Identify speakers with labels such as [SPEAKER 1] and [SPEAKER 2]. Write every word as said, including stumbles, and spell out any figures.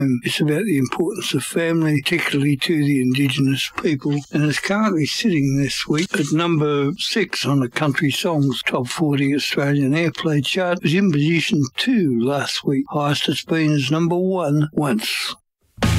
[SPEAKER 1] It's about the importance of family, particularly to the Indigenous people, and is currently sitting this week at number six on the Country Songs Top forty Australian Airplay chart. It was in position two last week. Highest it's been is number one once.